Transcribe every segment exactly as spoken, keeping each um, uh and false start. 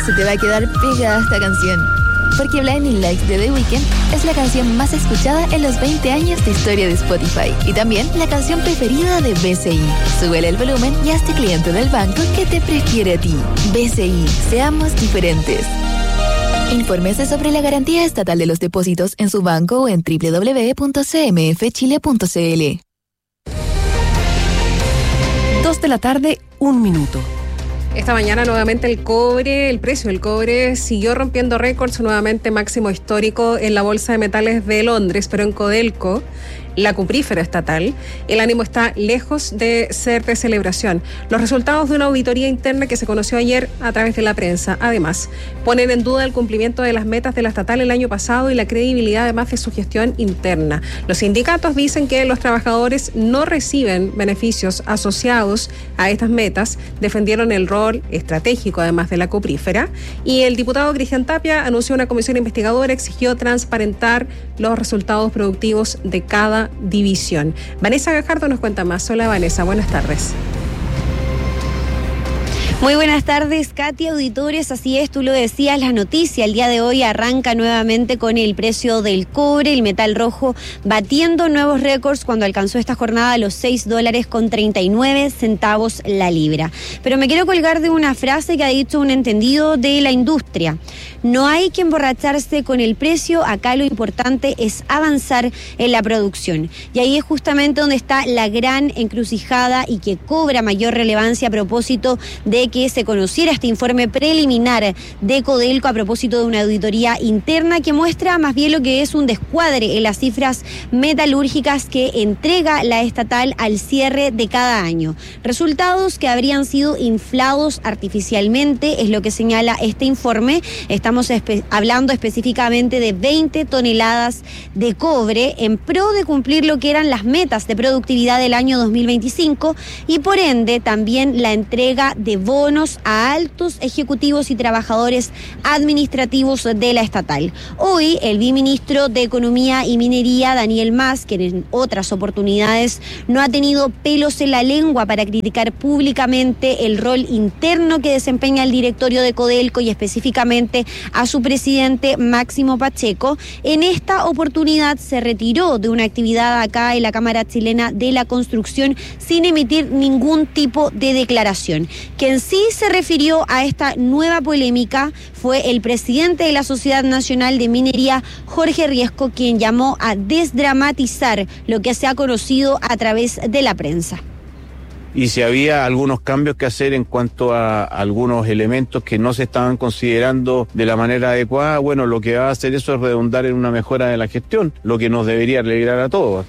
se te va a quedar pegada esta canción. Porque Blinding Lights de The Weeknd es la canción más escuchada en los veinte años de historia de Spotify. Y también la canción preferida de B C I. Súbele el volumen y hazte cliente del banco que te prefiere a ti. B C I, seamos diferentes. Infórmese sobre la garantía estatal de los depósitos en su banco o en doble u doble u doble u punto c m f chile punto c l. Dos de la tarde, un minuto. Esta mañana nuevamente el cobre, el precio del cobre siguió rompiendo récords, nuevamente máximo histórico en la Bolsa de Metales de Londres, pero en Codelco, la cuprífera estatal, el ánimo está lejos de ser de celebración. Los resultados de una auditoría interna que se conoció ayer a través de la prensa, además, ponen en duda el cumplimiento de las metas de la estatal el año pasado y la credibilidad además de su gestión interna. Los sindicatos dicen que los trabajadores no reciben beneficios asociados a estas metas, defendieron el rol estratégico además de la cuprífera, y el diputado Cristian Tapia anunció una comisión investigadora, exigió transparentar los resultados productivos de cada división. Vanessa Gajardo nos cuenta más. Hola Vanessa, buenas tardes. Muy buenas tardes, Katia, auditores. Así es, tú lo decías, la noticia el día de hoy arranca nuevamente con el precio del cobre, el metal rojo batiendo nuevos récords cuando alcanzó esta jornada los seis dólares con treinta y nueve centavos la libra. Pero me quiero colgar de una frase que ha dicho un entendido de la industria. No hay que emborracharse con el precio, acá lo importante es avanzar en la producción. Y ahí es justamente donde está la gran encrucijada y que cobra mayor relevancia a propósito de que se conociera este informe preliminar de Codelco a propósito de una auditoría interna que muestra más bien lo que es un descuadre en las cifras metalúrgicas que entrega la estatal al cierre de cada año. Resultados que habrían sido inflados artificialmente, es lo que señala este informe. Estamos espe- hablando específicamente de veinte toneladas de cobre en pro de cumplir lo que eran las metas de productividad del año dos mil veinticinco y por ende también la entrega de bonos a altos ejecutivos y trabajadores administrativos de la estatal. Hoy, el viceministro de Economía y Minería, Daniel Mas, que en otras oportunidades no ha tenido pelos en la lengua para criticar públicamente el rol interno que desempeña el directorio de Codelco y específicamente a su presidente Máximo Pacheco, en esta oportunidad se retiró de una actividad acá en la Cámara Chilena de la Construcción sin emitir ningún tipo de declaración. Quien sí se refirió a esta nueva polémica fue el presidente de la Sociedad Nacional de Minería, Jorge Riesco, quien llamó a desdramatizar lo que se ha conocido a través de la prensa. Y si había algunos cambios que hacer en cuanto a algunos elementos que no se estaban considerando de la manera adecuada, bueno, lo que va a hacer eso es redundar en una mejora de la gestión, lo que nos debería alegrar a todos.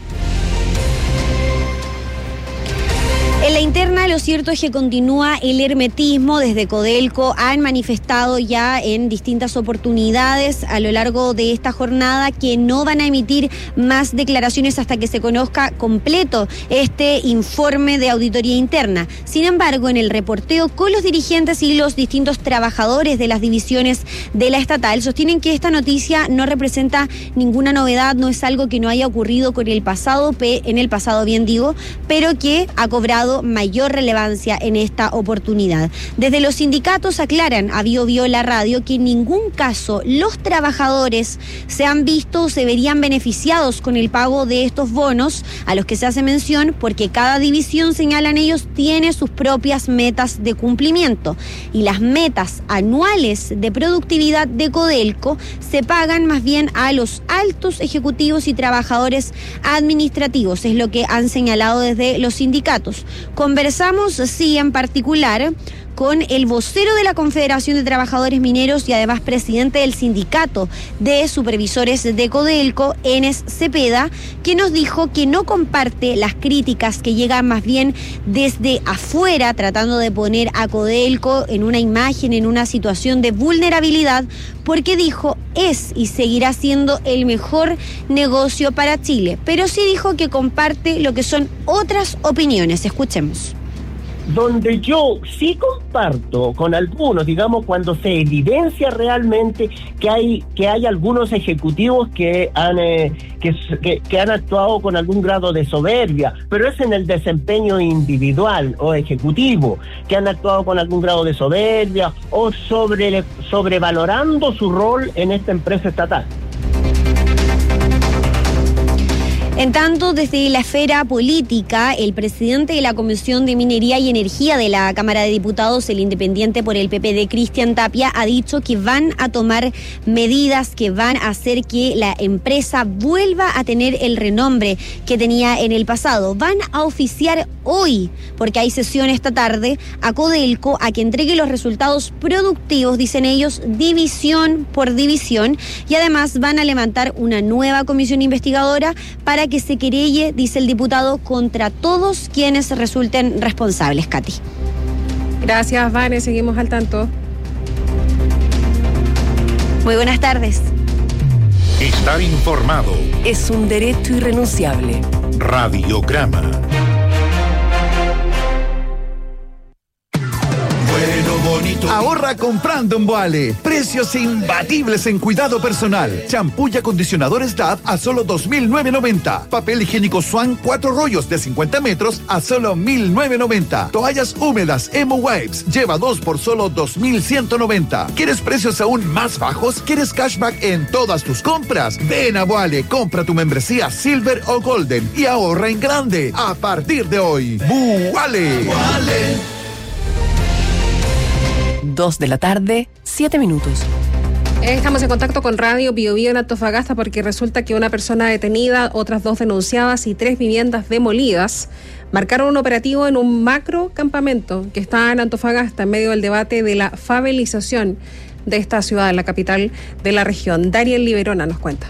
En la interna, lo cierto es que continúa el hermetismo. Desde Codelco han manifestado ya en distintas oportunidades a lo largo de esta jornada que no van a emitir más declaraciones hasta que se conozca completo este informe de auditoría interna. Sin embargo, en el reporteo con los dirigentes y los distintos trabajadores de las divisiones de la estatal, sostienen que esta noticia no representa ninguna novedad, no es algo que no haya ocurrido con el pasado, en el pasado bien digo, pero que ha cobrado mayor relevancia en esta oportunidad. Desde los sindicatos aclaran a Bio Bio La Radio que en ningún caso los trabajadores se han visto o se verían beneficiados con el pago de estos bonos a los que se hace mención porque cada división, señalan ellos, tiene sus propias metas de cumplimiento y las metas anuales de productividad de Codelco se pagan más bien a los altos ejecutivos y trabajadores administrativos, es lo que han señalado desde los sindicatos. Conversamos, sí, en particular con el vocero de la Confederación de Trabajadores Mineros y además presidente del Sindicato de Supervisores de Codelco, Enes Cepeda, que nos dijo que no comparte las críticas que llegan más bien desde afuera, tratando de poner a Codelco en una imagen, en una situación de vulnerabilidad, porque dijo es y seguirá siendo el mejor negocio para Chile, pero sí dijo que comparte lo que son otras opiniones. Escuchemos. Donde yo sí comparto con algunos, digamos, cuando se evidencia realmente que hay que hay algunos ejecutivos que han eh, que, que, que han actuado con algún grado de soberbia, pero es en el desempeño individual o ejecutivo, que han actuado con algún grado de soberbia o sobre sobrevalorando su rol en esta empresa estatal. En tanto, desde la esfera política, el presidente de la Comisión de Minería y Energía de la Cámara de Diputados, el independiente por el P P D, Cristian Tapia, ha dicho que van a tomar medidas que van a hacer que la empresa vuelva a tener el renombre que tenía en el pasado. Van a oficiar hoy, porque hay sesión esta tarde, a Codelco a que entregue los resultados productivos, dicen ellos, división por división, y además van a levantar una nueva comisión investigadora para que se querelle, dice el diputado, contra todos quienes resulten responsables. Katy. Gracias, Vane. Seguimos al tanto. Muy buenas tardes. Estar informado es un derecho irrenunciable. Radiograma. Ahorra comprando en Boale. Precios imbatibles en cuidado personal. Champú y acondicionadores D A V a solo dos mil novecientos noventa. Papel higiénico Swan cuatro rollos de cincuenta metros a solo mil novecientos noventa. Toallas húmedas Emo Wipes lleva dos por solo dos mil ciento noventa. ¿Quieres precios aún más bajos? ¿Quieres cashback en todas tus compras? Ven a Boale, compra tu membresía Silver o Golden y ahorra en grande a partir de hoy. Boale. Dos de la tarde, siete minutos. Estamos en contacto con Radio Bio Bio en Antofagasta porque resulta que una persona detenida, otras dos denunciadas y tres viviendas demolidas marcaron un operativo en un macro campamento que está en Antofagasta en medio del debate de la favelización de esta ciudad, en la capital de la región. Dariel Liberona nos cuenta.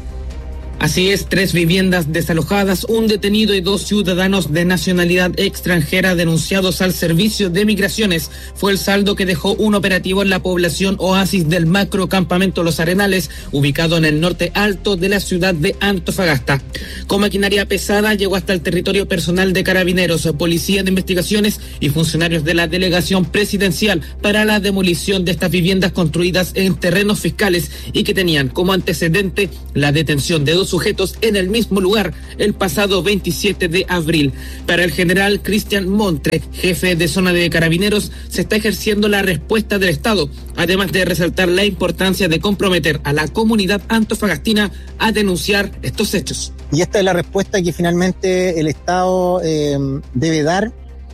Así es, tres viviendas desalojadas, un detenido y dos ciudadanos de nacionalidad extranjera denunciados al Servicio de Migraciones. Fue el saldo que dejó un operativo en la población oasis del macrocampamento Los Arenales, ubicado en el norte alto de la ciudad de Antofagasta. Con maquinaria pesada llegó hasta el territorio personal de carabineros, policía de investigaciones y funcionarios de la delegación presidencial para la demolición de estas viviendas construidas en terrenos fiscales y que tenían como antecedente la detención de dos sujetos en el mismo lugar el pasado veintisiete de abril. Para el general Cristian Montre, jefe de zona de carabineros, se está ejerciendo la respuesta del Estado, además de resaltar la importancia de comprometer a la comunidad antofagastina a denunciar estos hechos. Y esta es la respuesta que finalmente el Estado eh, debe dar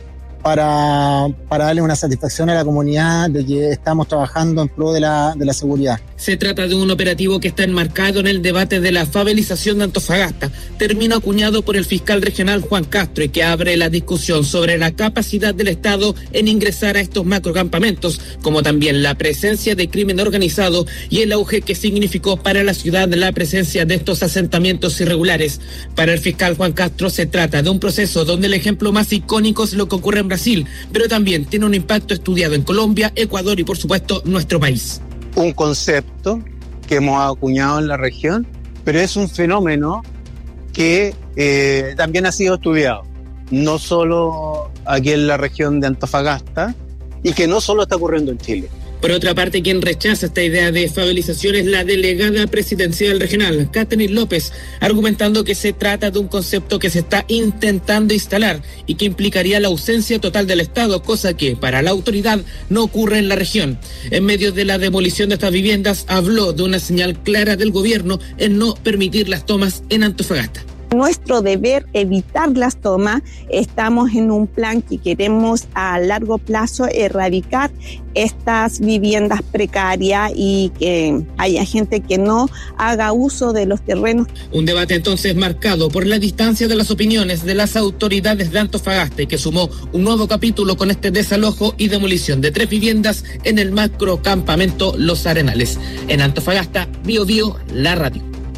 para, para darle una satisfacción a la comunidad de que estamos trabajando en pro de la, de la seguridad. Se trata de un operativo que está enmarcado en el debate de la favelización de Antofagasta, término acuñado por el fiscal regional Juan Castro y que abre la discusión sobre la capacidad del Estado en ingresar a estos macrocampamentos, como también la presencia de crimen organizado y el auge que significó para la ciudad la presencia de estos asentamientos irregulares. Para el fiscal Juan Castro se trata de un proceso donde el ejemplo más icónico es lo que ocurre en Brasil, pero también tiene un impacto estudiado en Colombia, Ecuador y por supuesto nuestro país. Un concepto que hemos acuñado en la región, pero es un fenómeno que eh, también ha sido estudiado, no solo aquí en la región de Antofagasta, y que no solo está ocurriendo en Chile. Por otra parte, quien rechaza esta idea de favelización es la delegada presidencial regional, Catherine López, argumentando que se trata de un concepto que se está intentando instalar y que implicaría la ausencia total del Estado, cosa que para la autoridad no ocurre en la región. En medio de la demolición de estas viviendas, habló de una señal clara del gobierno en no permitir las tomas en Antofagasta. Nuestro deber evitar las tomas. Estamos en un plan que queremos a largo plazo erradicar estas viviendas precarias y que haya gente que no haga uso de los terrenos. Un debate entonces marcado por la distancia de las opiniones de las autoridades de Antofagasta y que sumó un nuevo capítulo con este desalojo y demolición de tres viviendas en el macrocampamento Los Arenales. En Antofagasta, Bio Bio, la radio.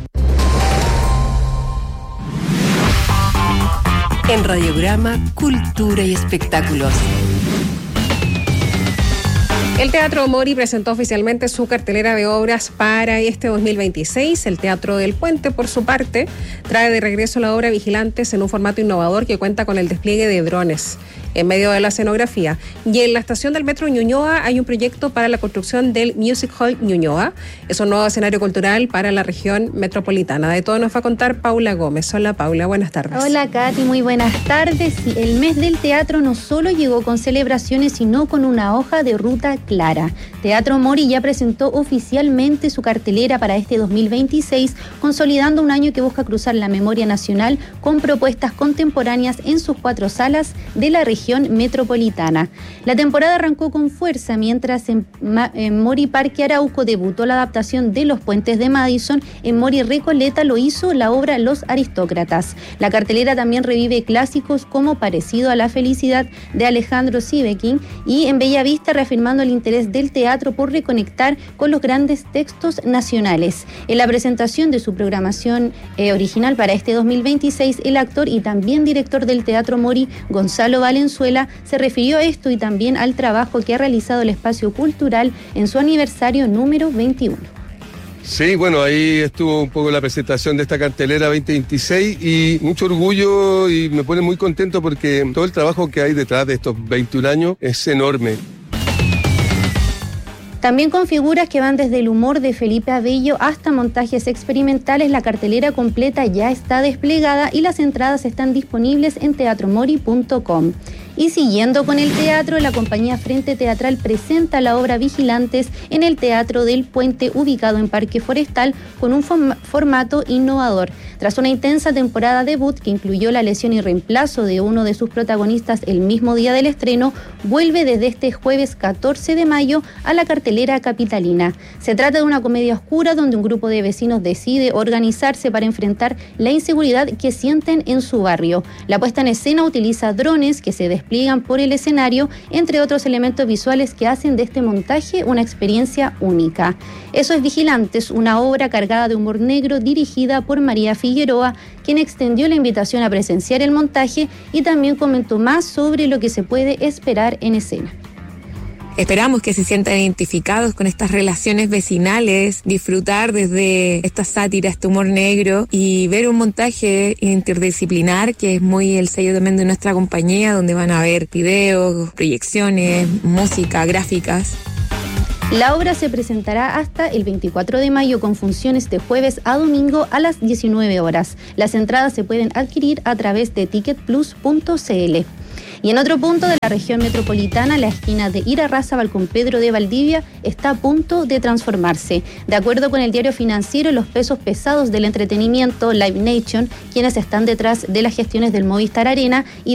En Radiograma, Cultura y Espectáculos. El Teatro Mori presentó oficialmente su cartelera de obras para este dos mil veintiséis. El Teatro del Puente, por su parte, trae de regreso la obra Vigilantes en un formato innovador que cuenta con el despliegue de drones. en medio de la escenografía. Y en la estación del metro Ñuñoa hay un proyecto para la construcción del Music Hall Ñuñoa. Es un nuevo escenario cultural para la región metropolitana. De todo nos va a contar Paula Gómez. Hola Paula, buenas tardes. Hola Katy, muy buenas tardes. El mes del teatro no solo llegó con celebraciones, sino con una hoja de ruta clara. Teatro Mori ya presentó oficialmente su cartelera para este dos mil veintiséis, consolidando un año que busca cruzar la memoria nacional con propuestas contemporáneas en sus cuatro salas de la región metropolitana. La temporada arrancó con fuerza, mientras en, Ma- en Mori Parque Arauco debutó la adaptación de Los Puentes de Madison. En Mori Recoleta lo hizo la obra Los Aristócratas. La cartelera también revive clásicos como Parecido a la Felicidad de Alejandro Sivekin, y en Bellavista reafirmando el interés del teatro por reconectar con los grandes textos nacionales. En la presentación de su programación eh, original para este dos mil veintiséis, el actor y también director del Teatro Mori, Gonzalo Valenzuela, se refirió a esto y también al trabajo que ha realizado el espacio cultural en su aniversario número veintiuno. Sí, bueno, ahí estuvo un poco la presentación de esta cartelera veinte veintiséis y mucho orgullo, y me pone muy contento porque todo el trabajo que hay detrás de estos veintiún años es enorme. También con figuras que van desde el humor de Felipe Abello hasta montajes experimentales, la cartelera completa ya está desplegada y las entradas están disponibles en teatro mori punto com. Y siguiendo con el teatro, la compañía Frente Teatral presenta la obra Vigilantes en el Teatro del Puente, ubicado en Parque Forestal, con un form- formato innovador. Tras una intensa temporada debut que incluyó la lesión y reemplazo de uno de sus protagonistas el mismo día del estreno, vuelve desde este jueves catorce de mayo a la cartelera capitalina. Se trata de una comedia oscura donde un grupo de vecinos decide organizarse para enfrentar la inseguridad que sienten en su barrio. La puesta en escena utiliza drones que se despliegan por el escenario, entre otros elementos visuales que hacen de este montaje una experiencia única. Eso es Vigilantes, una obra cargada de humor negro dirigida por María Figueroa, quien extendió la invitación a presenciar el montaje y también comentó más sobre lo que se puede esperar en escena. Esperamos que se sientan identificados con estas relaciones vecinales, disfrutar desde esta sátira, este humor negro y ver un montaje interdisciplinar que es muy el sello también de nuestra compañía, donde van a ver videos, proyecciones, música, gráficas. La obra se presentará hasta el veinticuatro de mayo con funciones de jueves a domingo a las diecinueve horas. Las entradas se pueden adquirir a través de ticket plus punto c l. Y en otro punto de la región metropolitana, la esquina de Irarrázaval con Pedro de Valdivia está a punto de transformarse. De acuerdo con el diario financiero, los pesos pesados del entretenimiento Live Nation, quienes están detrás de las gestiones del Movistar Arena y